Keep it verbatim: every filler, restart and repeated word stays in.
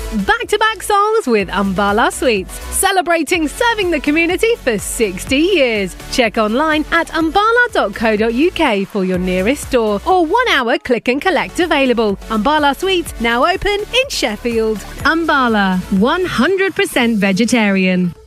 Back-to-back songs with Ambala Sweets, celebrating serving the community for sixty years. Check online at ambala dot co dot uk for your nearest store or one-hour click and collect available. Ambala Sweets now open in Sheffield. Ambala, one hundred percent vegetarian.